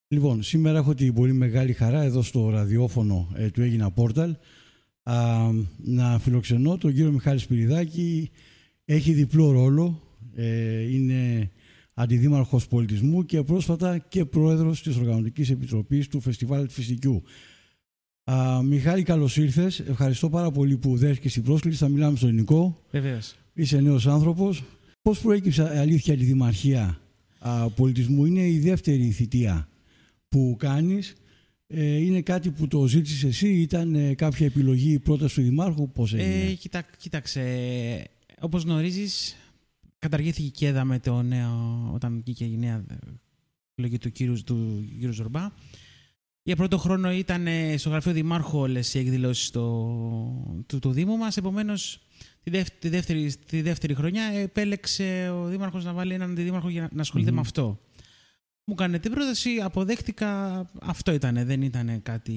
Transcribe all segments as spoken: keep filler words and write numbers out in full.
Λοιπόν, σήμερα έχω την πολύ μεγάλη χαρά εδώ στο ραδιόφωνο ε, του Έγινα Πόρταλ α, να φιλοξενώ τον κύριο Μιχάλη Σπυριδάκη. Έχει διπλό ρόλο, ε, είναι αντιδήμαρχος πολιτισμού και πρόσφατα και πρόεδρος της Οργανωτικής Επιτροπής του Φεστιβάλ Φυσικού. Α, Μιχάλη, καλώς ήρθες. Ευχαριστώ πάρα πολύ που δέχτηκες την πρόσκληση. Θα μιλάμε στο ελληνικό. Βεβαίως. Είσαι νέος άνθρωπος. Πώς προέκυψε αλήθεια τη Δημαρχία α, Πολιτισμού? Είναι η δεύτερη θητεία που κάνεις. Ε, είναι κάτι που το ζήτησες εσύ, ήταν ε, κάποια επιλογή, πρόταση του Δημάρχου, πώς έγινε? Ε, κοιτά, κοίταξε, όπως γνωρίζεις, καταργήθηκε η ΚΕΔΑ με το νέο, όταν βγήκε η νέα επιλογή του κύριου, του κύριου Ζορμπά. Για πρώτο χρόνο ήταν στο γραφείο Δημάρχου όλες οι εκδηλώσεις του, του, του Δήμου μας. Επομένως, τη δεύτερη, τη, δεύτερη, τη δεύτερη χρονιά επέλεξε ο Δήμαρχος να βάλει έναν αντιδήμαρχο για να ασχολείται mm-hmm. με αυτό. Μου έκανε την πρόταση, αποδέχτηκα, αυτό ήταν, δεν ήταν κάτι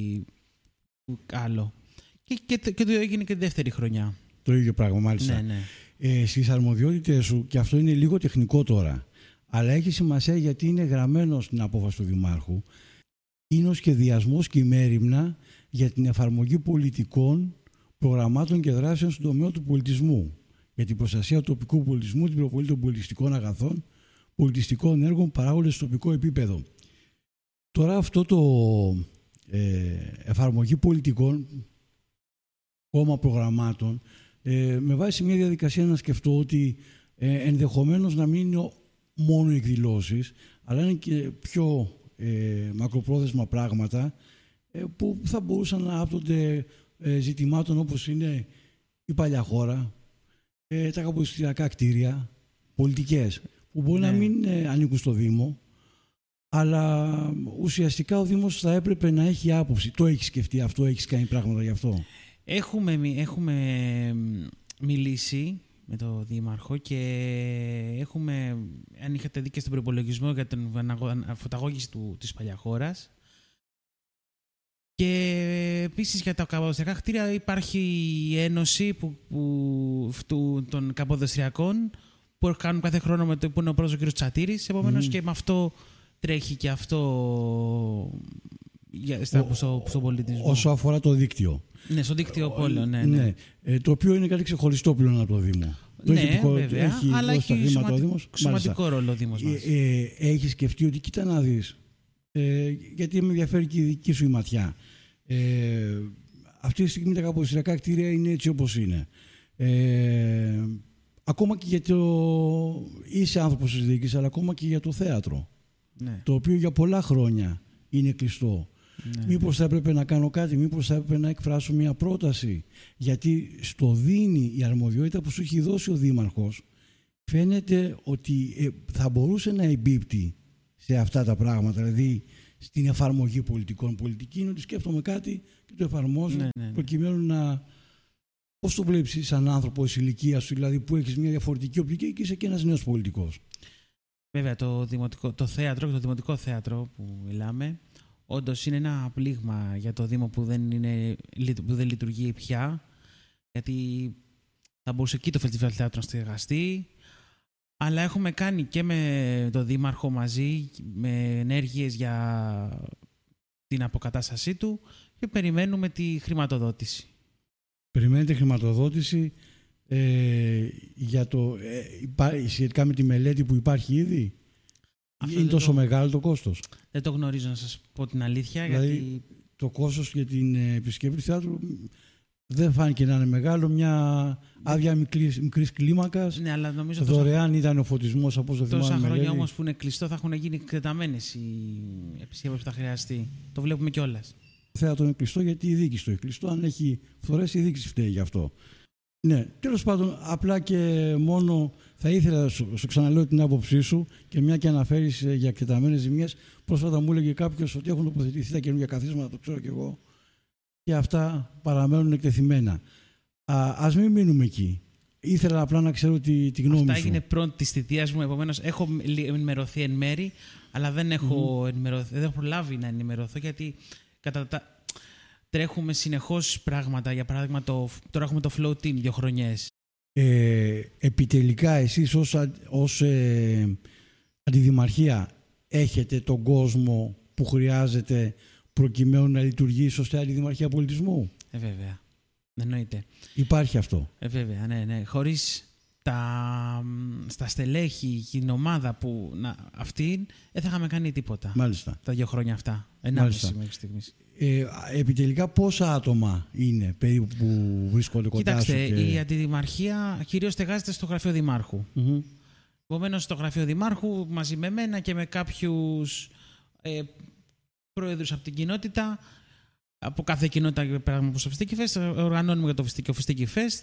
άλλο. Και, και, και το έγινε και τη δεύτερη χρονιά. Το ίδιο πράγμα, μάλιστα. Ναι, ναι. Ε, στις αρμοδιότητες σου, και αυτό είναι λίγο τεχνικό τώρα, αλλά έχει σημασία γιατί είναι γραμμένο στην απόφαση του Δημάρχου, είναι ο σχεδιασμός και η μέριμνα για την εφαρμογή πολιτικών, προγραμμάτων και δράσεων στον τομέα του πολιτισμού, για την προστασία του τοπικού πολιτισμού, την προβολή των πολιτιστικών αγαθών, πολιτιστικών έργων παράγονται στο τοπικό επίπεδο. Τώρα αυτό το ε, εφαρμογή πολιτικών, κόμμα προγραμμάτων, ε, με βάζει σε μια διαδικασία να σκεφτώ ότι ε, ενδεχομένως να μην είναι μόνο εκδηλώσεις, αλλά είναι και πιο ε, μακροπρόθεσμα πράγματα ε, που θα μπορούσαν να άπτονται ε, ζητημάτων όπως είναι η παλιά χώρα, ε, τα καποδιστριακά κτίρια, πολιτικές, που μπορεί ναι. να μην ε, ανήκουν στο Δήμο, αλλά ουσιαστικά ο Δήμος θα έπρεπε να έχει άποψη. Το έχεις σκεφτεί αυτό, έχεις κάνει πράγματα γι' αυτό? Έχουμε, έχουμε μιλήσει με τον Δήμαρχο και έχουμε, αν είχατε δει και στον προϋπολογισμό για την φωταγώγηση του, της Παλιαχώρας. Και επίσης για τα καποδιστριακά κτίρια υπάρχει η ένωση που, που, του, των καποδιστριακών που κάνουν κάθε χρόνο με το που είναι ο πρόεδρος ο κ. Τσατήρης. Επομένως mm. και με αυτό τρέχει και αυτό για, στα, ο, στο, στο πολιτισμό. Όσο αφορά το δίκτυο. Ναι, στο δίκτυο πόλεων, ναι. ναι. ναι. Ε, το οποίο είναι κάτι ξεχωριστό πλέον από το Δήμο. Το ναι, έχει, βέβαια, έχει αλλά έχει χρήματα, σημαντικό, σημαντικό ρόλο ο Δήμος μας. Ε, ε, έχει σκεφτεί ότι κοίτα να δεις, ε, γιατί με ενδιαφέρει και η δική σου η ματιά. Ε, αυτή τη στιγμή τα καποδιστριακά κτίρια είναι έτσι όπως είναι. Ε, ακόμα και για το... Είσαι άνθρωπος της διοίκησης, αλλά ακόμα και για το θέατρο. Ναι. Το οποίο για πολλά χρόνια είναι κλειστό. Ναι, μήπως θα έπρεπε να κάνω κάτι, μήπως θα έπρεπε να εκφράσω μια πρόταση, γιατί στο δίνει η αρμοδιότητα που σου έχει δώσει ο Δήμαρχος, φαίνεται ότι ε, θα μπορούσε να εμπίπτει σε αυτά τα πράγματα, δηλαδή στην εφαρμογή πολιτικών. Πολιτική είναι ότι σκέφτομαι κάτι και το εφαρμόζω, ναι, ναι, ναι. προκειμένου να... Πώς το βλέπεις σαν άνθρωπο της ηλικίας σου, δηλαδή που έχεις μια διαφορετική οπτική και είσαι και ένας νέος πολιτικός? Βέβαια, το, δημοτικό, το θέατρο και το δημοτικό θέατρο που μιλάμε, όντως είναι ένα πλήγμα για το Δήμο που δεν, είναι, που δεν λειτουργεί πια, γιατί θα μπορούσε εκεί το Φεστιβάλ Θεάτρου να στεγαστεί, αλλά έχουμε κάνει και με τον Δήμαρχο μαζί με ενέργειες για την αποκατάστασή του και περιμένουμε τη χρηματοδότηση. Περιμένετε χρηματοδότηση ε, για το, ε, υπά, σχετικά με τη μελέτη που υπάρχει ήδη? Αυτό είναι τόσο το... μεγάλο το κόστος? Δεν το γνωρίζω, να σας πω την αλήθεια. Δηλαδή γιατί... το κόστος για την επισκέπτη του θεάτρου δεν φάνηκε να είναι μεγάλο, μια άδεια μικρής, μικρής κλίμακας. Ναι, αλλά νομίζω δωρεάν τόσα... ήταν ο φωτισμός από όσο θυμάμαι. Τόσα χρόνια όμως που είναι κλειστό θα έχουν γίνει εκτεταμένες οι επισκέπτες που θα χρειαστεί. Το βλέπουμε κιόλας. Το θέατρο είναι κλειστό γιατί η διοίκηση το έχει κλειστό. Αν έχει φορές, η διοίκηση φταίει γι' αυτό. Ναι, τέλος πάντων, απλά και μόνο θα ήθελα, σου, σου ξαναλέω την άποψή σου, και μια και αναφέρεις για εκτεταμένες ζημιές. Πρόσφατα μου έλεγε κάποιος ότι έχουν τοποθετηθεί τα καινούργια καθίσματα, το ξέρω κι εγώ, και αυτά παραμένουν εκτεθειμένα. Α, ας μην μείνουμε εκεί. Ήθελα απλά να ξέρω τη, τη γνώμη Αυτά σου. Αυτά έγινε πρώτη της θητείας μου, επομένως έχω ενημερωθεί εν μέρη, αλλά δεν έχω, mm. ενημερωθεί, δεν έχω προλάβει να ενημερωθώ, γιατί κατά τα... τρέχουμε συνεχώς πράγματα. Για παράδειγμα, το, τώρα έχουμε το Flow Team δύο χρονιές. Ε, επιτελικά, εσείς ως, ως ε, αντιδημαρχία έχετε τον κόσμο που χρειάζεται προκειμένου να λειτουργεί σωστά η Δημαρχία Πολιτισμού? Ε, βέβαια. Εννοείται. Υπάρχει αυτό. Ε, βέβαια, ναι, ναι. Χωρίς τα, στα στελέχη και την ομάδα που να, αυτή δεν θα είχαμε κάνει τίποτα. Μάλιστα. Τα δύο χρόνια αυτά. Ενάμιση μέχρι στιγμής. Ε, επιτελικά πόσα άτομα είναι περίπου που βρίσκονται κοντά? Κοιτάξτε, σου? Και... η αντιδημαρχία κυρίως στεγάζεται στο γραφείο Δημάρχου. Mm-hmm. Επομένως, στο γραφείο Δημάρχου μαζί με μένα και με κάποιους ε, πρόεδρους από την κοινότητα, από κάθε κοινότητα πέραμε από το Φιστίκι Fest, οργανώνουμε για το Φιστίκι Fest.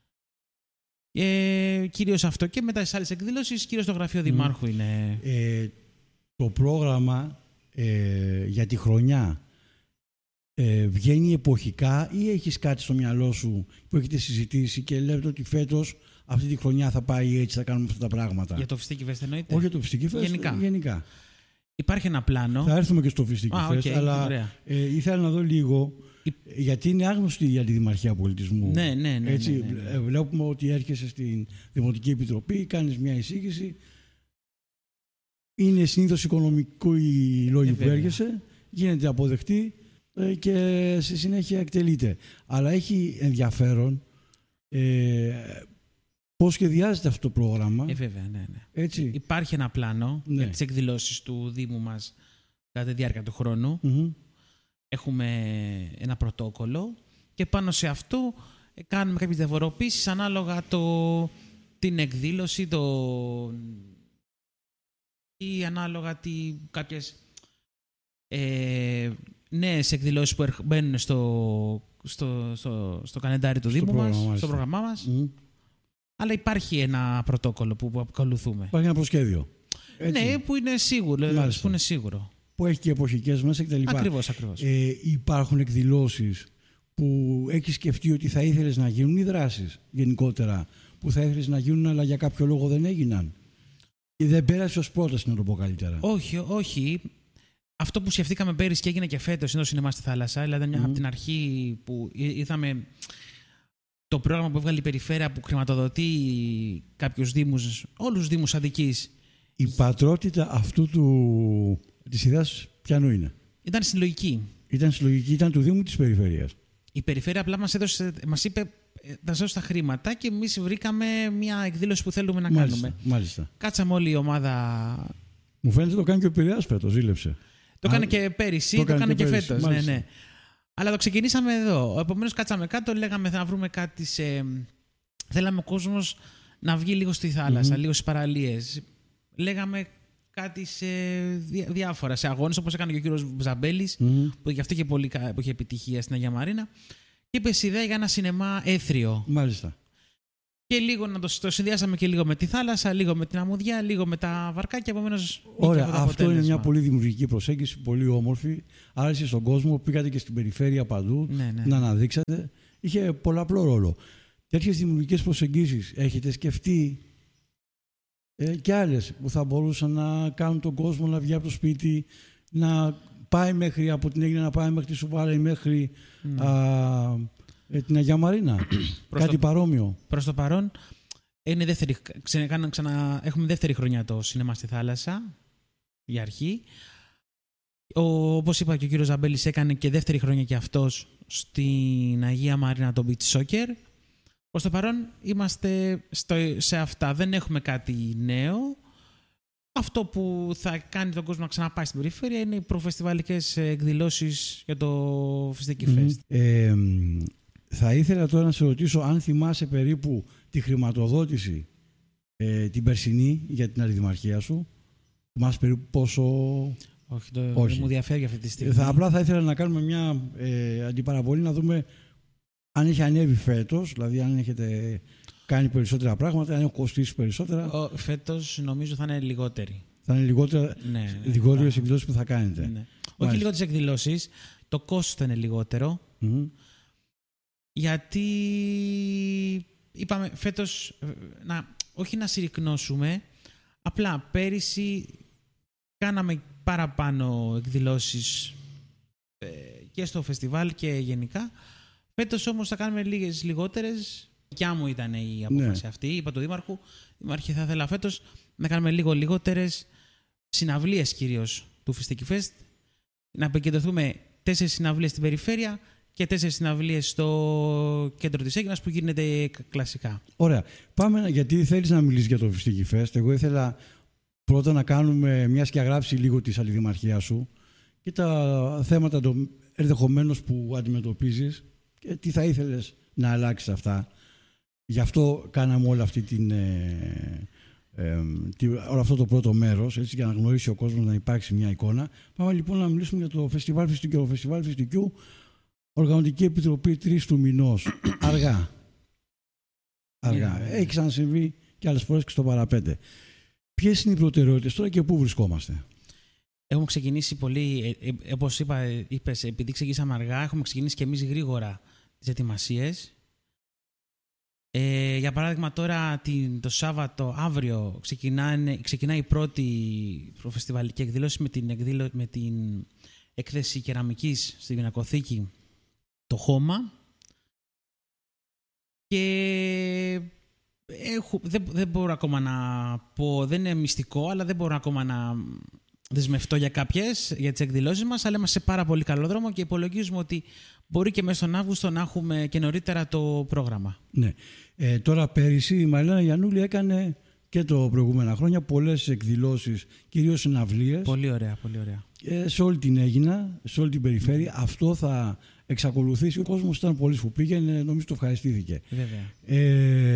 Ε, κυρίως αυτό και μετά τις άλλες εκδηλώσεις, κυρίως το γραφείο Δημάρχου mm. είναι. Ε, το πρόγραμμα ε, για τη χρονιά ε, βγαίνει εποχικά ή έχεις κάτι στο μυαλό σου που έχετε συζητήσει και λέτε ότι φέτος αυτή τη χρονιά θα πάει έτσι, θα κάνουμε αυτά τα πράγματα? Για το Φιστίκι Fest εννοείται? Όχι για το Φιστίκι Fest, γενικά. γενικά. Υπάρχει ένα πλάνο. Θα έρθουμε και στο Φιστίκι Fest, okay, αλλά ε, ήθελα να δω λίγο, Η... γιατί είναι άγνωστη για τη Δημαρχία Πολιτισμού. Ναι, ναι, ναι. Έτσι, ναι, ναι, ναι. Βλέπουμε ότι έρχεσαι στην Δημοτική Επιτροπή, κάνεις μια εισήγηση. Είναι συνήθως οικονομικό οι λόγοι ε, που βέβαια. έρχεσαι, γίνεται αποδεκτή ε, και στη συνέχεια εκτελείται. Αλλά έχει ενδιαφέρον ε, πώς σχεδιάζεται αυτό το πρόγραμμα. Ε, βέβαια, ναι, ναι. Έτσι. Υπάρχει ένα πλάνο ναι. για τις εκδηλώσεις του Δήμου μας κατά τη διάρκεια του χρόνου. Mm-hmm. Έχουμε ένα πρωτόκολλο και πάνω σε αυτό κάνουμε κάποιες διαφοροποίησεις ανάλογα το, την εκδήλωση το, ή ανάλογα τι, κάποιες ε, νέες εκδηλώσεις που μπαίνουν στο, στο, στο, στο καλεντάρι του στο Δήμου μας, μάλιστα. στο πρόγραμμά μας. Mm. Αλλά υπάρχει ένα πρωτόκολλο που, που ακολουθούμε. Υπάρχει ένα προσχέδιο. Έτσι. Ναι, που είναι σίγουρο. Που είναι σίγουρο. Που έχει και εποχικές μέσα κτλ. Ακριβώς, ακριβώς. Ε, υπάρχουν εκδηλώσεις που έχεις σκεφτεί ότι θα ήθελες να γίνουν, οι δράσεις γενικότερα που θα ήθελες να γίνουν αλλά για κάποιο λόγο δεν έγιναν? Και δεν πέρασε ως πρόταση, να το πω καλύτερα. Όχι, όχι. Αυτό που σκεφτήκαμε πέρυσι και έγινε και φέτος είναι το Σινεμά στη Θάλασσα. Δηλαδή, mm-hmm. από την αρχή που είδαμε το πρόγραμμα που έβγαλε η Περιφέρεια που χρηματοδοτεί κάποιους δήμους, όλους τους δήμους Αττικής. Η πατρότητα αυτού του... της ιδέας ποιανού είναι? Ήταν συλλογική. Ήταν συλλογική, ήταν του Δήμου της Περιφέρειας. Η Περιφέρεια απλά μας, έδωσε, μας είπε να δώσει τα χρήματα και εμείς βρήκαμε μια εκδήλωση που θέλουμε να μάλιστα, κάνουμε. Μάλιστα. Κάτσαμε όλη η ομάδα. Μου φαίνεται το κάνει και ο Πειραιάς φέτος, ζήλεψε. Το έκανε και πέρυσι, το, το έκανε και, και φέτος. Ναι, ναι. Αλλά το ξεκινήσαμε εδώ. Επομένως κάτσαμε κάτω, λέγαμε θα βρούμε κάτι σε... Θέλαμε ο κόσμος να βγει λίγο στη θάλασσα, mm-hmm. λίγο στις παραλίες. Λέγαμε κάτι σε διάφορα, σε αγώνες όπως έκανε και ο κύριος Ζαμπέλης, mm-hmm. που γι' αυτό είχε, πολύ, που είχε επιτυχία στην Αγία Μαρίνα. Και είπε ιδέα για ένα σινεμά έθριο. Μάλιστα. Και λίγο να το, το συνδυάσαμε και λίγο με τη θάλασσα, λίγο με την αμμουδιά, λίγο με τα βαρκάκια. Επομένως. Ωραία, αυτό αποτέλεσμα. Είναι μια πολύ δημιουργική προσέγγιση, πολύ όμορφη. Άρεσε στον κόσμο, πήγατε και στην περιφέρεια παντού ναι, ναι. να αναδείξατε. Είχε πολλαπλό ρόλο. Τέτοιες δημιουργικές προσεγγίσεις έχετε σκεφτεί ε, και άλλες που θα μπορούσαν να κάνουν τον κόσμο να βγει από το σπίτι, να πάει μέχρι από την Έγινα, να πάει μέχρι τη Σουβάλα ή μέχρι mm. α, ε, την Αγία Μαρίνα. Κάτι το, παρόμοιο. Προς το παρόν, είναι δεύτερη, ξανα, ξανα, έχουμε δεύτερη χρονιά το Σινεμά στη Θάλασσα, για αρχή. Ο, όπως είπα και ο κύριος Ζαμπέλης έκανε και δεύτερη χρονιά και αυτός στην Αγία Μαρίνα το Beach Soccer. Προς το παρόν είμαστε στο, σε αυτά. Δεν έχουμε κάτι νέο. Αυτό που θα κάνει τον κόσμο να ξαναπάει στην περιφέρεια είναι οι προφεστιβαλικές εκδηλώσεις για το Φιστίκι Fest. Mm-hmm. Ε, θα ήθελα τώρα να σε ρωτήσω αν θυμάσαι περίπου τη χρηματοδότηση ε, την περσινή για την αντιδημαρχία σου. Θυμάσαι περίπου πόσο... Όχι, το, Όχι. δεν μου διαφέρει αυτή τη στιγμή. Θα, απλά θα ήθελα να κάνουμε μια ε, αντιπαραβολή, να δούμε αν έχει ανέβει φέτος, δηλαδή αν έχετε κάνει περισσότερα πράγματα, αν έχει κοστίσει περισσότερα. Ο, φέτος νομίζω θα είναι λιγότερη. Θα είναι λιγότερα, ναι, λιγότερες ναι. εκδηλώσεις που θα κάνετε. Ναι. Όχι λιγότερες εκδηλώσεις, το κόστος θα είναι λιγότερο. Mm-hmm. Γιατί είπαμε φέτος, να, όχι να συρρυκνώσουμε, απλά πέρυσι κάναμε παραπάνω εκδηλώσεις ε, και στο φεστιβάλ και γενικά. Φέτος όμως θα κάνουμε λίγες λιγότερες. Δικιά μου ήταν η απόφαση ναι. αυτή. Είπα του Δήμαρχου, Δήμαρχε, θα ήθελα φέτος να κάνουμε λίγο λιγότερες συναυλίες κυρίως του Φιστίκι Fest. Να επικεντρωθούμε τέσσερις συναυλίες στην περιφέρεια και τέσσερις συναυλίες στο κέντρο της Αίγινας που γίνεται κλασικά. Ωραία. Πάμε, γιατί θέλεις να μιλήσεις για το Φιστίκι Fest. Εγώ ήθελα πρώτα να κάνουμε, μιας και αγράψει λίγο τη αλληλδημαρχία σου και τα θέματα ενδεχομένως που αντιμετωπίζεις και τι θα ήθελες να αλλάξεις αυτά. Γι' αυτό κάναμε όλη αυτή την, ε, ε, όλο αυτό το πρώτο μέρος, έτσι, για να γνωρίσει ο κόσμος, να υπάρξει μια εικόνα. Πάμε λοιπόν να μιλήσουμε για το Φεστιβάλ Φιστικιού. Το Φεστιβάλ Φιστικιού, Οργανωτική Επιτροπή τρεις του μηνός. Αργά. Αργά. Yeah. Έχει ξανασυμβεί και άλλες φορές και στο παραπέντε. Ποιες είναι οι προτεραιότητες τώρα και πού βρισκόμαστε? Έχουμε ξεκινήσει πολύ, ε, ε, όπως είπα, είπες, επειδή ξεκινήσαμε αργά, έχουμε ξεκινήσει και εμείς γρήγορα τις ετοιμασίες. Ε, για παράδειγμα, τώρα την, το Σάββατο, αύριο, ξεκινάει η πρώτη προφεστιβαλική εκδήλωση με την, εκδήλω, με την έκθεση κεραμικής στη Πινακοθήκη, το Χώμα. Και έχω, δεν, δεν μπορώ ακόμα να πω, δεν είναι μυστικό, αλλά δεν μπορώ ακόμα να δεσμευτώ για κάποιες, για τις εκδηλώσεις μας, αλλά είμαστε σε πάρα πολύ καλό δρόμο και υπολογίζουμε ότι μπορεί και μέσα στον Αύγουστο να έχουμε και νωρίτερα το πρόγραμμα. Ναι. Ε, τώρα πέρυσι η Μαριλένα Γιαννούλη έκανε και το προηγούμενα χρόνια πολλές εκδηλώσεις, κυρίως συναυλίες. Πολύ ωραία, πολύ ωραία. Ε, σε όλη την Αίγινα, σε όλη την περιφέρεια. Mm. Αυτό θα εξακολουθήσει. Ο κόσμος ήταν πολύ που πήγαινε, νομίζω το ευχαριστήθηκε. Βέβαια. Ε,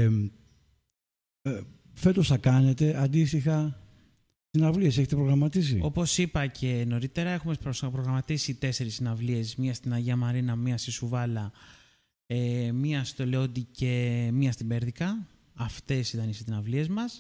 ε, φέτος θα κάνετε αντίστοιχα συναυλίες, έχετε προγραμματίσει? Όπως είπα και νωρίτερα, έχουμε προγραμματίσει τέσσερις συναυλίες. Μία στην Αγία Μαρίνα, μία στη Σουβάλα, ε, μία στο Λεόντι και μία στην Πέρδικα. Αυτές ήταν οι συναυλίες μας.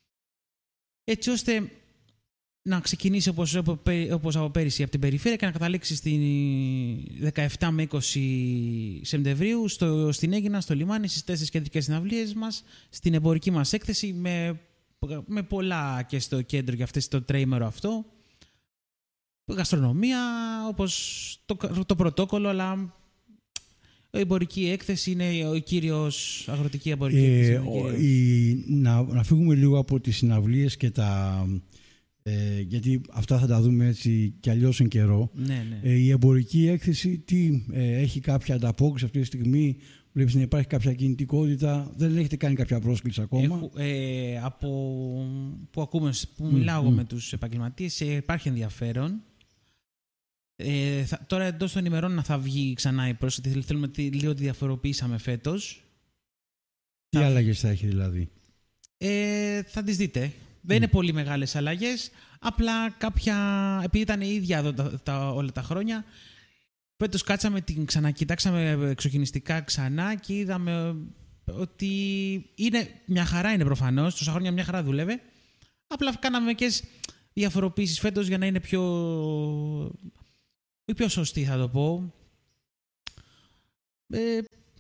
Έτσι ώστε να ξεκινήσει όπως, όπως από πέρυσι από την περιφέρεια και να καταλήξει στη δεκαεπτά με είκοσι Σεπτεμβρίου στο, στην Αίγινα, στο λιμάνι, στις τέσσερις κεντρικές συναυλίες μας, στην εμπορική μας έκθεση με με πολλά και στο κέντρο για αυτές το τριήμερο αυτό. Γαστρονομία, όπως το, το πρωτόκολλο, αλλά η εμπορική έκθεση είναι ο κύριος αγροτική εμπορική ε, έκθεση. Ο, η, να, να φύγουμε λίγο από τις συναυλίες και τα... Ε, γιατί αυτά θα τα δούμε έτσι κι αλλιώς εν καιρό. Ναι, ναι. Ε, η εμπορική έκθεση τι, ε, έχει κάποια ανταπόκριση αυτή τη στιγμή? Βλέπεις να υπάρχει κάποια κινητικότητα? Δεν έχετε κάνει κάποια πρόσκληση ακόμα? Έχω, ε, από που ακούμε, που μιλάω mm, με mm. τους επαγγελματίες, ε, υπάρχει ενδιαφέρον. Ε, θα, τώρα εντός των ημερών θα βγει ξανά η πρόσκληση. Θέλουμε λίγο τη διαφοροποιήσαμε φέτος. Τι θα... αλλαγές θα έχει δηλαδή? Ε, θα τις δείτε. Δεν mm. είναι πολύ μεγάλες αλλαγές. Απλά κάποια, επειδή ήταν η ίδια εδώ τα, τα, όλα τα χρόνια, φέτος κάτσαμε, την ξανακοιτάξαμε εξοκοινιστικά ξανά και είδαμε ότι είναι, μια χαρά είναι προφανώς, τόσα χρόνια μια χαρά δούλευε. Απλά κάναμε μερικές διαφοροποίησεις φέτος για να είναι πιο, πιο σωστή, θα το πω. Ε,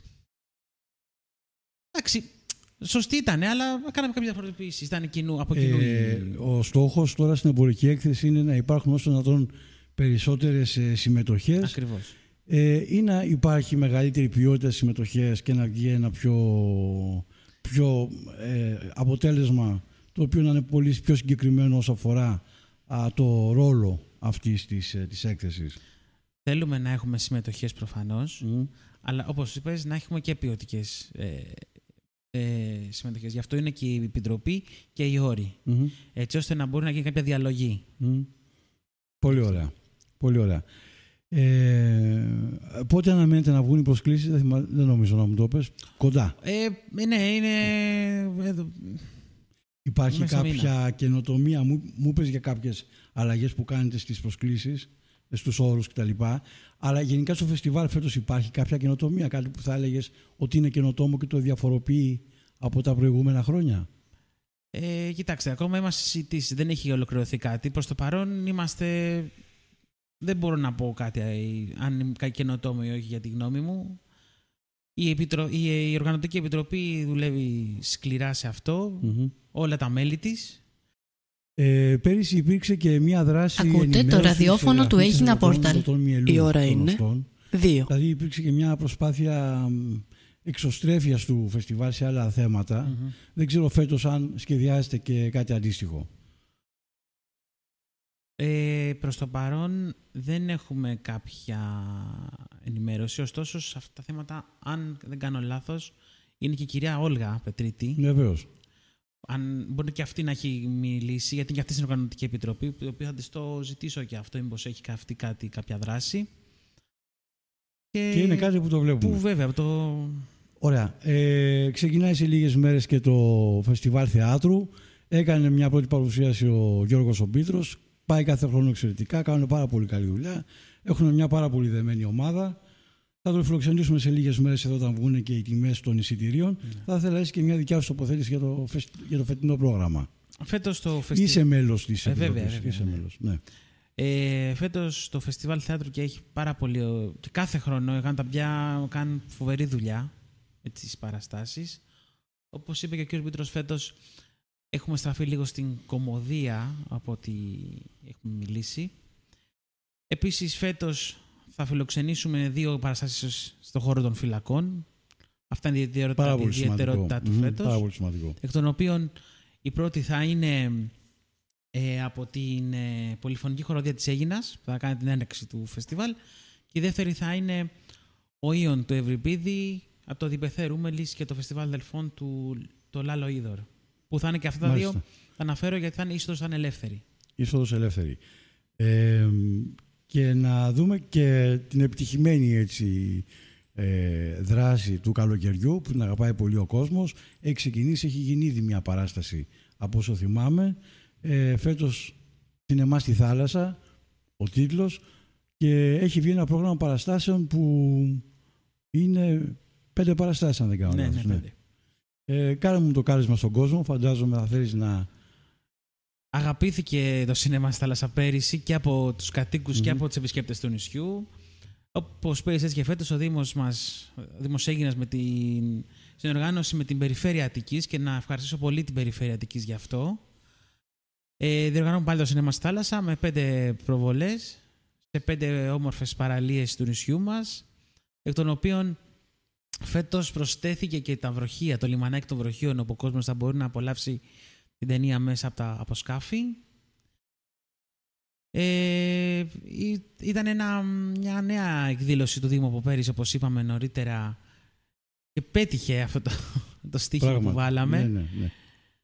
εντάξει, σωστή ήταν, αλλά κάναμε κάποιες διαφοροποίησεις. Ήταν κοινού, από κοινού. Ε, ο στόχος τώρα στην εμπορική έκθεση είναι να υπάρχουν όσο να τον περισσότερες συμμετοχές. Ακριβώς. Ε, ή να υπάρχει μεγαλύτερη ποιότητα συμμετοχές και να βγει ένα πιο, πιο ε, αποτέλεσμα το οποίο να είναι πολύ πιο συγκεκριμένο όσο αφορά α, το ρόλο αυτής της, ε, της έκθεσης. Θέλουμε να έχουμε συμμετοχές προφανώς, mm. αλλά όπως είπες να έχουμε και ποιοτικές ε, ε, συμμετοχές. Γι' αυτό είναι και η επιτροπή και οι όροι. Mm-hmm. Έτσι ώστε να μπορεί να γίνει κάποια διαλογή. Mm. Πολύ ωραία. Πολύ ωραία. Ε, πότε αναμένετε να βγουν οι προσκλήσεις? Δεν, θυμα... δεν νομίζω να μου το πες. Κοντά. Ε, ναι, είναι... Υπάρχει μέσα κάποια μήνα. καινοτομία? Μου, μου πες για κάποιες αλλαγές που κάνετε στις προσκλήσεις, στους όρους κτλ. Αλλά γενικά στο φεστιβάλ φέτος υπάρχει κάποια καινοτομία? Κάτι που θα έλεγες ότι είναι καινοτόμο και το διαφοροποιεί από τα προηγούμενα χρόνια? Ε, κοιτάξτε, ακόμα είμαστε συζητήσεις, δεν έχει ολοκληρωθεί κάτι. Προς το παρόν είμαστε... Δεν μπορώ να πω κάτι, αν είναι κάτι καινοτόμο ή όχι, για τη γνώμη μου. Η, Επιτρο... η Οργανωτική Επιτροπή δουλεύει σκληρά σε αυτό, mm-hmm. όλα τα μέλη της. Ε, πέρυσι υπήρξε και μια δράση... Ακούτε το ραδιόφωνο του Αίγινα Πόρταλ. Η ώρα είναι δύο. Δηλαδή υπήρξε και μια προσπάθεια εξωστρέφειας του φεστιβάλ σε άλλα θέματα. Mm-hmm. Δεν ξέρω φέτος αν σχεδιάζεται και κάτι αντίστοιχο. Ε, προς το παρόν δεν έχουμε κάποια ενημέρωση, ωστόσο σε αυτά τα θέματα, αν δεν κάνω λάθος, είναι και η κυρία Όλγα Πετρίτη. Βεβαίως. Αν μπορεί και αυτή να έχει μιλήσει, γιατί και αυτή είναι η Οργανωτική Επιτροπή, η οποία θα της το ζητήσω και αυτό, μήπως έχει αυτή κάτι, κάποια δράση. Και, και είναι κάτι που το βλέπουμε. Που βέβαια το... Ωραία. Ε, ξεκινάει σε λίγες μέρες και το Φεστιβάλ Θεάτρου. Έκανε μια πρώτη παρουσίαση ο Γιώργος ο Πίτρος. Πάει κάθε χρόνο εξαιρετικά, κάνουν πάρα πολύ καλή δουλειά. Έχουν μια πάρα πολύ δεμένη ομάδα. Θα το φιλοξενήσουμε σε λίγες μέρες εδώ όταν βγουν και οι τιμές των εισιτηρίων. Mm. Θα ήθελα να και μια δικιά σου τοποθέτηση για το, για το φετινό πρόγραμμα. Φέτος το φεστι... Είσαι μέλος της ε, Επιτροπής. βέβαια, βέβαια, Είσαι ναι. μέλος. Ναι. Ε, φέτος το Φεστιβάλ Θεάτρου και έχει πάρα πολύ. Και κάθε χρόνο κάνουν τα πια, κάνουν φοβερή δουλειά με τις παραστάσεις. Όπως είπε και ο κ. Πίτρος, φέτος έχουμε στραφεί λίγο στην κωμωδία από ό,τι έχουμε μιλήσει. Επίσης, φέτος θα φιλοξενήσουμε δύο παραστάσεις στον χώρο των φυλακών. Αυτά είναι η ιδιαιτερότητά του φέτος. Πάρα πολύ σημαντικό. Εκ των οποίων η πρώτη θα είναι ε, από την ε, Πολυφωνική Χοροδία της Αίγινας, που θα κάνει την έναρξη του φεστιβάλ. Και η δεύτερη θα είναι ο Ιων του Ευρυπίδη, από το Διπεθέ Ρούμελης και το Φεστιβάλ Δελφών του το Λάλο Είδωρ. Που θα είναι και αυτά τα δύο, θα αναφέρω γιατί θα είναι είσοδος, θα είναι ελεύθερη. Είσοδος ελεύθερη. Ε, και να δούμε και την επιτυχημένη έτσι, ε, δράση του καλοκαιριού που την αγαπάει πολύ ο κόσμος. Έχει ξεκινήσει, έχει γίνει ήδη μια παράσταση από όσο θυμάμαι. Ε, φέτος «Σινεμά στη θάλασσα» ο τίτλος, και έχει βγει ένα πρόγραμμα παραστάσεων που είναι πέντε παραστάσεις αν δεν κάνω ναι, λάθος. Ναι, ναι. Ε, κάνε μου το κάλεσμα στον κόσμο, φαντάζομαι θα θέλεις να... Αγαπήθηκε το Σινεμά στη θάλασσα πέρυσι και από τους κατοίκους mm-hmm. και από τους επισκέπτες του νησιού. Όπως πέρυσι έτσι και φέτος ο Δήμος μας, ο Δήμος Αίγινας με την συνεργάνωση με την Περιφέρεια Αττικής, και να ευχαριστήσω πολύ την Περιφέρεια Αττικής γι' αυτό. Ε, διοργανώνουμε πάλι το Σινεμά στη θάλασσα με πέντε προβολές σε πέντε όμορφες παραλίες του νησιού μας, εκ των οποίων φέτος προσθέθηκε και τα βροχεία, το λιμανάκι των βροχείων, όπου ο κόσμος θα μπορεί να απολαύσει την ταινία μέσα από τα από σκάφη. Ε, ήταν ένα, μια νέα εκδήλωση του Δήμου από πέρυσι, όπως είπαμε νωρίτερα, και πέτυχε αυτό το, το στοίχημα Πράγμα. που βάλαμε. Ναι, ναι, ναι.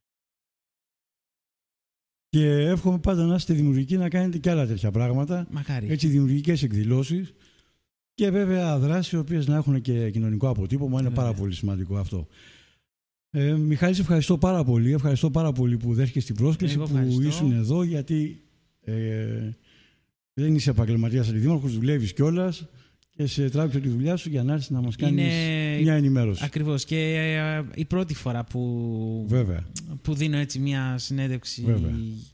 Και εύχομαι πάντα να είστε δημιουργικοί, να κάνετε και άλλα τέτοια πράγματα. Μακάρι. Έτσι, δημιουργικές εκδηλώσεις. Και βέβαια δράσεις οι οποίες να έχουν και κοινωνικό αποτύπωμα. Είναι βέβαια. πάρα πολύ σημαντικό αυτό. Ε, Μιχάλη, σε ευχαριστώ πάρα πολύ. Ευχαριστώ πάρα πολύ που δέχτηκες την πρόσκληση, που ήσουν εδώ, γιατί ε, δεν είσαι επαγγελματίας αντιδήμαρχος, δουλεύεις κιόλας και σε τράβηξε τη δουλειά σου για να έρθεις να μας κάνεις Είναι... μια ενημέρωση. Ακριβώς. Και ε, η πρώτη φορά που, βέβαια. που δίνω έτσι μια συνέντευξη βέβαια.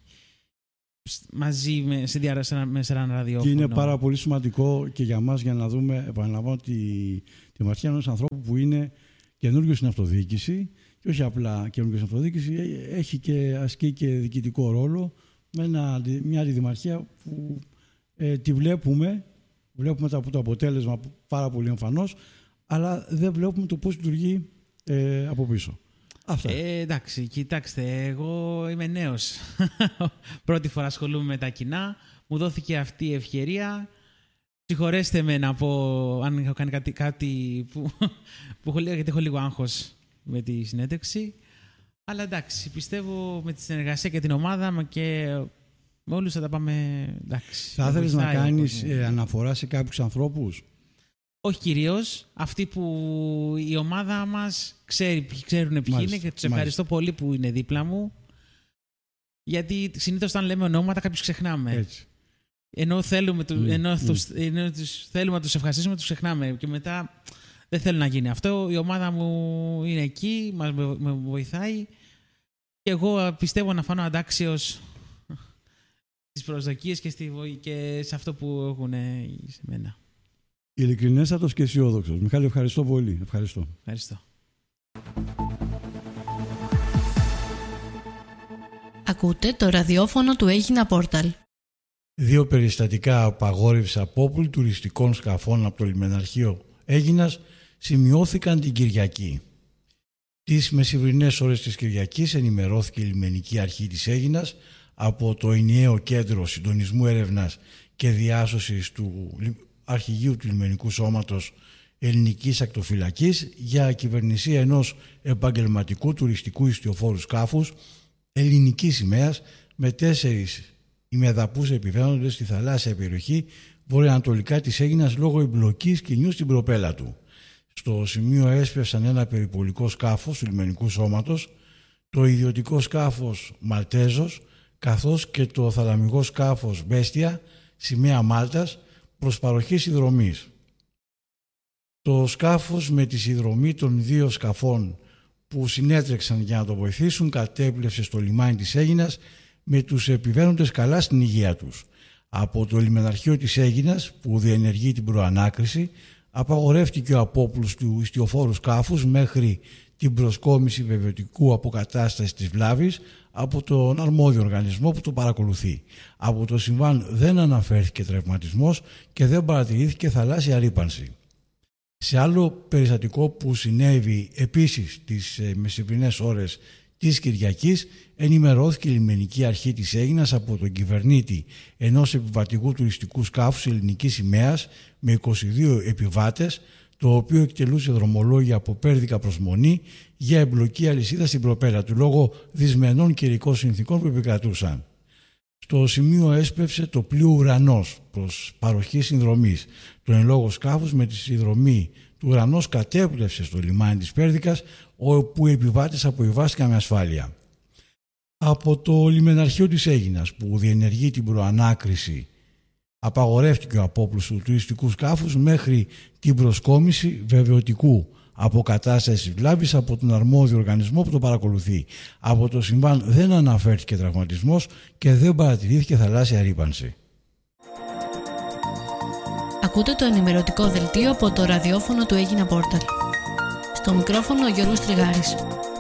μαζί με, σε, δια, με σε ένα ραδιόφωνο. Και είναι πάρα πολύ σημαντικό και για μας, για να δούμε, επαναλαμβάνω, τη, τη ματιά ενός ανθρώπου που είναι καινούριος στην αυτοδιοίκηση, και όχι απλά καινούριος στην αυτοδιοίκηση, έχει και ασκεί και διοικητικό ρόλο με ένα, μια αντιδημαρχία που ε, τη βλέπουμε, βλέπουμε το, το αποτέλεσμα πάρα πολύ εμφανώς, αλλά δεν βλέπουμε το πώς λειτουργεί ε, από πίσω. Αυτά. Ε, εντάξει, κοιτάξτε, εγώ είμαι νέος. Πρώτη φορά ασχολούμαι με τα κοινά. Μου δόθηκε αυτή η ευκαιρία. Συγχωρέστε με να πω αν έχω κάνει κάτι, κάτι που, που έχω, γιατί έχω λίγο άγχος με τη συνέντευξη. Αλλά εντάξει, πιστεύω με τη συνεργασία και την ομάδα και με όλους θα τα πάμε εντάξει. Θα ήθελες να κάνεις ε, αναφορά σε κάποιους ανθρώπους? Όχι κυρίως. Αυτοί που η ομάδα μας ξέρει, ξέρουν ποιοι μάλιστα, είναι, και τους ευχαριστώ μάλιστα. πολύ που είναι δίπλα μου. Γιατί συνήθως όταν λέμε ονόματα κάποιους ξεχνάμε. Έτσι. Ενώ θέλουμε, mm. ενώ mm. Τους, ενώ τους, θέλουμε να τους ευχαριστήσουμε, τους ξεχνάμε. Και μετά δεν θέλω να γίνει αυτό. Η ομάδα μου είναι εκεί, μας με βοηθάει. Και εγώ πιστεύω να φανώ αντάξιος στις προσδοκίες και, στη, και σε αυτό που έχουν σε μένα. Ειλικρινέστατος και αισιόδοξος. Μιχάλη, ευχαριστώ πολύ. Ευχαριστώ. Ευχαριστώ. Ακούτε το ραδιόφωνο του Αίγινα Πόρταλ. Δύο περιστατικά απαγόρευση απόπλου τουριστικών σκαφών από το λιμεναρχείο Αίγινας σημειώθηκαν την Κυριακή. Τις μεσημβρινές ώρες της Κυριακής ενημερώθηκε η λιμενική αρχή της Αίγινας από το ενιαίο κέντρο συντονισμού έρευνας και διάσωσης του αρχηγείου του Λιμενικού Σώματος Ελληνικής Ακτοφυλακής για κυβερνησία ενός επαγγελματικού τουριστικού ιστιοφόρου σκάφους ελληνικής σημαίας με τέσσερις ημεδαπούς επιβαίνοντες στη θαλάσσια περιοχή βορειοανατολικά της Αίγινας λόγω εμπλοκής κοινιού στην προπέλα του. Στο σημείο έσπευσαν ένα περιπολικό σκάφος του Λιμενικού Σώματος, το ιδιωτικό σκάφος Μαλτέζος, καθώς και το θαλαμικό σκάφος Μπέστια, σημαία Μάλτας, προς παροχή συνδρομής. Το σκάφος με τη συνδρομή των δύο σκαφών που συνέτρεξαν για να το βοηθήσουν κατέπλευσε στο λιμάνι της Αίγινας με τους επιβαίνοντες καλά στην υγεία τους. Από το λιμεναρχείο της Αίγινας που διενεργεί την προανάκριση απαγορεύτηκε ο απόπλους του ιστιοφόρου σκάφους μέχρι την προσκόμιση βεβαιωτικού αποκατάστασης της βλάβης από τον αρμόδιο οργανισμό που το παρακολουθεί. Από το συμβάν δεν αναφέρθηκε τραυματισμός και δεν παρατηρήθηκε θαλάσσια ρύπανση. Σε άλλο περιστατικό που συνέβη επίσης τις μεσημβρινές ώρες της Κυριακής, ενημερώθηκε η λιμενική αρχή της Αίγινας από τον κυβερνήτη ενός επιβατικού τουριστικού σκάφους ελληνικής σημαίας με είκοσι δύο επιβάτες, το οποίο εκτελούσε δρομολόγια από Πέρδικα προς Μονή για εμπλοκή αλυσίδα στην προπέλα του λόγω δυσμενών καιρικών συνθήκων που επικρατούσαν. Στο σημείο έσπευσε το πλοίο Ουρανός προς παροχή συνδρομής. Το εν λόγω σκάφος με τη συνδρομή του Ουρανός κατέπλευσε στο λιμάνι της Πέρδικας, όπου οι επιβάτες αποβιβάστηκαν με ασφάλεια. Από το λιμεναρχείο της Αίγινας που διενεργεί την προανάκριση απαγορεύτηκε ο απόπλους του τουριστικού σκάφους μέχρι την προσκόμιση βεβαιωτικού αποκατάστασης βλάβης από τον αρμόδιο οργανισμό που το παρακολουθεί. Από το συμβάν δεν αναφέρθηκε τραυματισμός και δεν παρατηρήθηκε θαλάσσια ρύπανση. Ακούτε το ενημερωτικό δελτίο από το ραδιόφωνο του Aegina Portal. Στο μικρόφωνο ο Γιώργος Τριγάρης.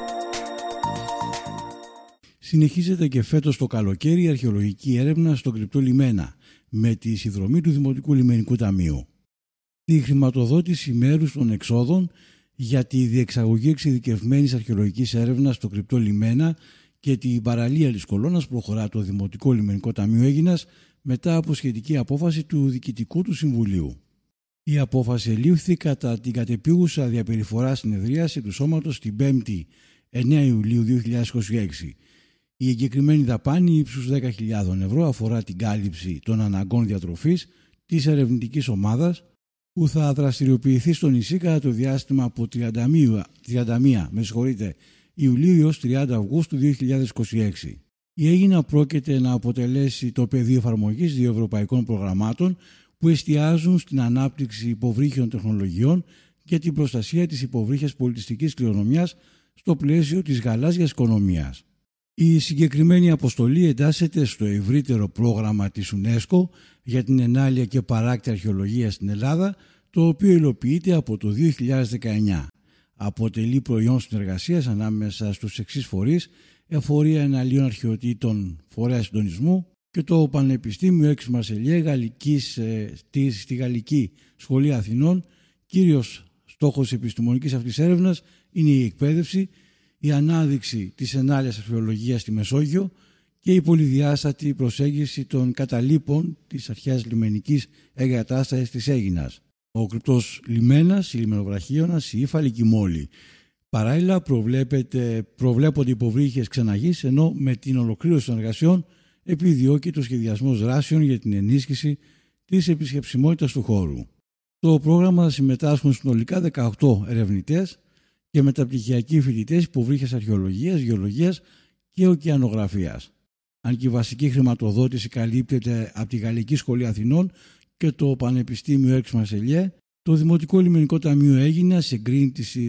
Συνεχίζεται και φέτος το καλοκαίρι η αρχαιολογική έρευνα στο κρυπτό λιμένα με τη συνδρομή του Δημοτικού Λιμενικού Ταμείου. Τη χρηματοδότηση μέρους των εξόδων για τη διεξαγωγή εξειδικευμένης αρχαιολογικής έρευνας στο κρυπτό λιμένα και την παραλία της Κολώνας προχωρά το Δημοτικό Λιμενικό Ταμείο Αίγινας μετά από σχετική απόφαση του Διοικητικού του Συμβουλίου. Η απόφαση ελήφθη κατά την κατεπίγουσα διαπεριφορά συνεδρίαση του Σώματος την πέμπτη εννέα Ιουλίου δύο χιλιάδες είκοσι έξι. Η εγκεκριμένη δαπάνη ύψους δέκα χιλιάδες ευρώ αφορά την κάλυψη των αναγκών διατροφής της ερευνητικής ομάδας που θα δραστηριοποιηθεί στο νησί κατά το διάστημα από τριάντα μία με συγχωρείτε, Ιουλίου έως τριάντα Αυγούστου δύο χιλιάδες είκοσι έξι. Η Αίγινα πρόκειται να αποτελέσει το πεδίο εφαρμογής δύο ευρωπαϊκών προγραμμάτων που εστιάζουν στην ανάπτυξη υποβρύχιων τεχνολογιών και την προστασία της υποβρύχιας πολιτιστικής κληρονομιάς στο πλαίσιο της γαλάζιας οικονομίας. Η συγκεκριμένη αποστολή εντάσσεται στο ευρύτερο πρόγραμμα της UNESCO για την ενάλεια και παράκτη αρχαιολογία στην Ελλάδα, το οποίο υλοποιείται από το δύο χιλιάδες δεκαεννιά. Αποτελεί προϊόν συνεργασίας ανάμεσα στους εξής φορείς: Εφορία Εναλίων Αρχαιοτήτων Φορέα Συντονισμού και το Πανεπιστήμιο Έξ Μαρσελιέ Γαλλικής, ε, στη Γαλλική Σχολή Αθηνών. Κύριος στόχος της επιστημονικής αυτής έρευνας είναι η εκπαίδευση, η ανάδειξη της ενάλειας αρχαιολογίας στη Μεσόγειο και η πολυδιάστατη προσέγγιση των καταλήπων της αρχαίας λιμενικής εγκατάστασης της Αίγινας. Ο κρυπτός λιμένας, η λιμενοβραχίωνας, η Ήφαλικη Μόλη. Παράλληλα προβλέπονται υποβρύχιες ξεναγής, ενώ με την ολοκλήρωση των εργασιών επιδιώκει το σχεδιασμό δράσεων για την ενίσχυση της επισκεψιμότητας του χώρου. Στο πρόγραμμα θα συμμετάσχουν συνολικά δεκαοκτώ ερευνητές και μεταπτυχιακοί φοιτητές υποβρύχιας αρχαιολογίας, γεωλογίας και ωκεανογραφίας. Αν και η βασική χρηματοδότηση καλύπτεται από τη Γαλλική Σχολή Αθηνών και το Πανεπιστήμιο Έξ Μαρσελιέ, το Δημοτικό Λιμενικό Ταμείο Αίγινας εγκρίνει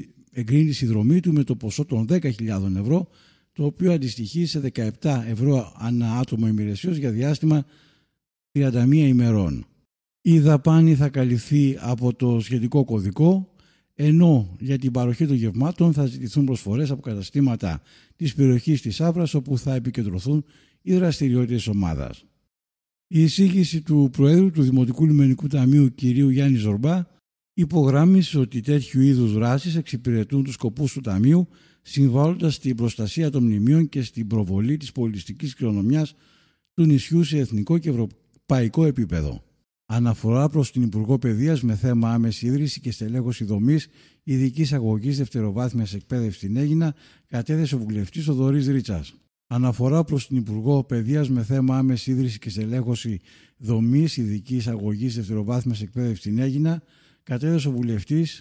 τη συνδρομή του με το ποσό των δέκα χιλιάδες ευρώ, το οποίο αντιστοιχεί σε δεκαεπτά ευρώ ανά άτομο ημερησίως για διάστημα τριάντα μία ημερών. Η δαπάνη θα καλυφθεί από το σχετικό κωδικό, ενώ για την παροχή των γευμάτων θα ζητηθούν προσφορές από καταστήματα της περιοχής της Άβρας, όπου θα επικεντρωθούν οι δραστηριότητες της ομάδας. Η εισήγηση του Προέδρου του Δημοτικού Λιμενικού Ταμείου κ. Γιάννη Ζορμπά υπογράμμισε ότι τέτοιου είδους δράσεις εξυπηρετούν τους σκοπούς του Ταμείου, συμβάλλοντας στην προστασία των μνημείων και στην προβολή της πολιτιστικής κληρονομιάς του νησιού σε εθνικό και ευρωπαϊκό επίπεδο. Αναφορά προς την Υπουργό Παιδείας με θέμα άμεση ίδρυση και στελέχωση δομής ειδικής αγωγής δευτεροβάθμιας εκπαίδευσης στην Αίγινα κατέθεσε ο βουλευτής Θοδωρής Ρίτσας. Αναφορά προς την Υπουργό Παιδείας με θέμα άμεση ίδρυση και στελέχωση δομής ειδικής αγωγής δευτεροβάθμιας εκπαίδευσης στην Αίγινα κατέθεσε ο βουλευτής,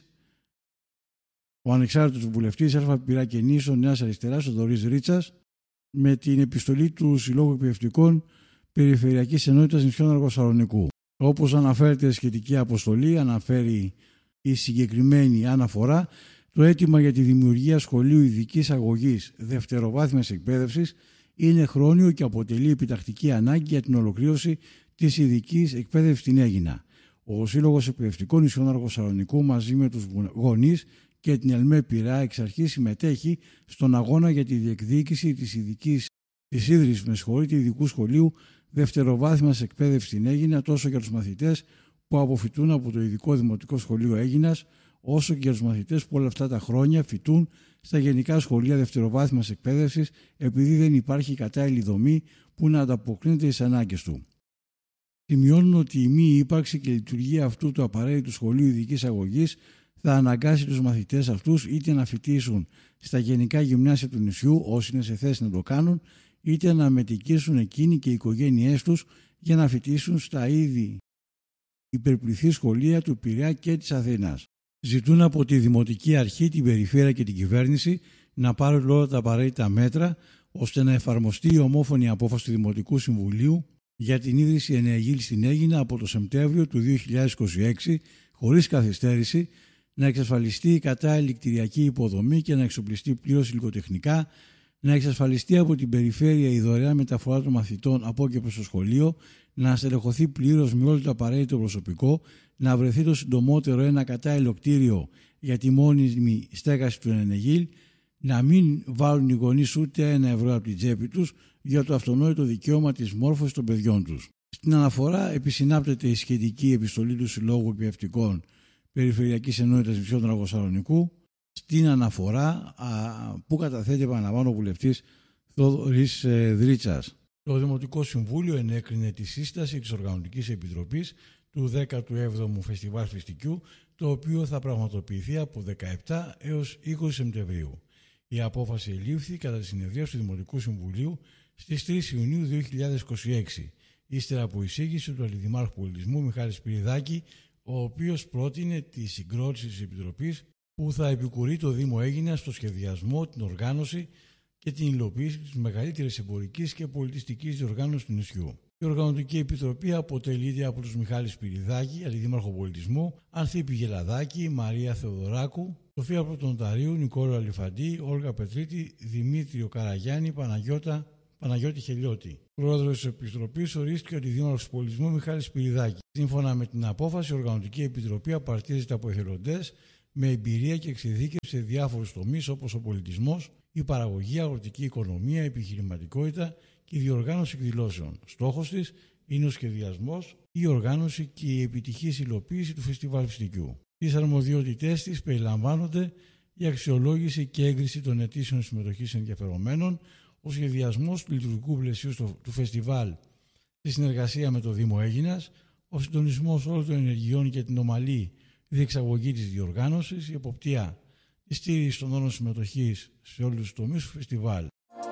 ο ανεξάρτητος βουλευτής Α. Πυρακενήσων Νέας Αριστεράς Θοδωρής Ρίτσας, με την επιστολή του Συλλόγου Εκπαιδευτικών Περιφερειακής Ενότητας Νησιών Αργοσαλονικού. Όπως αναφέρεται σχετική αποστολή, αναφέρει η συγκεκριμένη αναφορά το αίτημα για τη δημιουργία σχολείου ειδικής αγωγής δευτεροβάθμιας εκπαίδευσης είναι χρόνιο και αποτελεί επιτακτική ανάγκη για την ολοκλήρωση της ειδικής εκπαίδευσης στην Αίγινα. Ο Σύλλογος Εκπαιδευτικών Νησιών Αργοσαλονικού μαζί με τους γονείς και την ΕΛΜΕ Πειραιά εξ αρχής συμμετέχει στον αγώνα για τη διεκδίκηση της ειδικής της ίδρυσης με συγχωρείτε ειδικού σχολείου δευτεροβάθμιας εκπαίδευσης στην Αίγινα τόσο για τους μαθητές που αποφοιτούν από το Ειδικό Δημοτικό Σχολείο Αίγινας, όσο και για τους μαθητές που όλα αυτά τα χρόνια φοιτούν στα γενικά σχολεία δευτεροβάθμιας εκπαίδευσης επειδή δεν υπάρχει κατάλληλη δομή που να ανταποκρίνεται στις ανάγκες του. Σημειώνουν ότι η μη ύπαρξη και λειτουργία αυτού του απαραίτητου σχολείου ειδικής αγωγής θα αναγκάσει τους μαθητές αυτούς είτε να φοιτήσουν στα γενικά γυμνάσια του νησιού, όσοι είναι σε θέση να το κάνουν, είτε να μετικήσουν εκείνοι και οι οικογένειές τους για να φοιτήσουν στα ήδη υπερπληθή σχολεία του Πειραιά και της Αθήνας. Ζητούν από τη Δημοτική Αρχή, την Περιφέρεια και την Κυβέρνηση να πάρουν όλα τα απαραίτητα μέτρα ώστε να εφαρμοστεί η ομόφωνη απόφαση του Δημοτικού Συμβουλίου για την ίδρυση Ενεαγίλ στην Αίγινα από το Σεπτέμβριο του δύο χιλιάδες είκοσι έξι χωρίς καθυστέρηση, να εξασφαλιστεί η κατάλληλη κτηριακή υποδομή και να εξοπλιστεί πλήρως υλικοτεχνικά, να εξασφαλιστεί από την Περιφέρεια η δωρεάν μεταφορά των μαθητών από και προς το σχολείο, να στελεχωθεί πλήρως με όλο το απαραίτητο προσωπικό, να βρεθεί το συντομότερο ένα κατάλληλο κτίριο για τη μόνιμη στέγαση του Ενεαγίλ, να μην βάλουν οι γονείς ούτε ένα ευρώ από την τσέπη τους για το αυτονόητο δικαίωμα της μόρφωσης των παιδιών τους. Στην αναφορά επισυνάπτεται η σχετική επιστολή του Συλλόγου Εκπαιδευτικών Περιφερειακής Ενότητας Νησιών Αργοσαλονικού, στην αναφορά α, που καταθέτει, επαναλαμβάνω, ο βουλευτής Θοδωρής ε, Δρίτσας. Το Δημοτικό Συμβούλιο ενέκρινε τη σύσταση της Οργανωτικής Επιτροπής του δέκατου έβδομου Φεστιβάλ Φιστικιού, το οποίο θα πραγματοποιηθεί από δεκαεπτά έως είκοσι Σεπτεμβρίου. Η απόφαση ελήφθη κατά τη συνεδρία του Δημοτικού Συμβουλίου στις τρεις Ιουνίου δύο χιλιάδες είκοσι έξι, ύστερα από εισήγηση του Αντιδημάρχου Πολιτισμού Μιχάλη Σπυριδάκη, ο οποίος πρότεινε τη συγκρότηση της Επιτροπής που θα επικουρεί το Δήμο Αίγινας στο σχεδιασμό, την οργάνωση και την υλοποίηση της μεγαλύτερης εμπορικής και πολιτιστικής διοργάνωσης του νησιού. Η Οργανωτική Επιτροπή αποτελείται από τους Μιχάλη Σπυριδάκη, Αντιδήμαρχο Πολιτισμού, Ανθίπη Γελαδάκη, Μαρία Θεοδωράκου, Σοφία Πρωτονοταρίου, Νικόλο Αλιφαντή, Όλγα Πετρίτη, Δημήτριο Καραγιάννη, Παναγιώτα, Παναγιώτη Χελιώτη. Πρόεδρος της Επιτροπής ορίστηκε ο Αντιδήμαρχος Πολιτισμού Μιχάλη Σπυριδάκη. Σύμφωνα με την απόφαση, η Οργανωτική Επιτροπή απαρτίζεται από εθελοντές με εμπειρία και εξειδίκευση σε διάφορους τομείς όπως ο πολιτισμός, η παραγωγή, η αγροτική οικονομία, η επιχειρηματικότητα και η διοργάνωση εκδηλώσεων. Στόχος της είναι ο σχεδιασμός, η οργάνωση και η επιτυχής υλοποίηση του Φεστιβάλ Φιστικιού. Τις αρμοδιότητές της περιλαμβάνονται η αξιολόγηση και έγκριση των αιτήσεων συμμετοχής ενδιαφερομένων, ο σχεδιασμός του λειτουργικού πλαισίου του φεστιβάλ στη συνεργασία με το Δήμο Αίγινας, ο συντονισμός όλων των ενεργειών και την ομαλή διεξαγωγή της διοργάνωσης, η εποπτεία, η στήριξη των όρων συμμετοχής σε όλους τους τομείς του φεστιβάλ.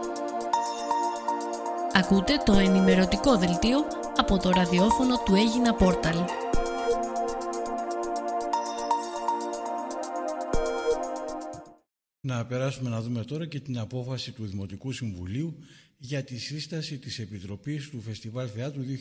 Ακούτε το ενημερωτικό δελτίο από το ραδιόφωνο του Αίγινα Πόρταλ. Να περάσουμε να δούμε τώρα και την απόφαση του Δημοτικού Συμβουλίου για τη σύσταση της Επιτροπής του Φεστιβάλ Θεάτρου δύο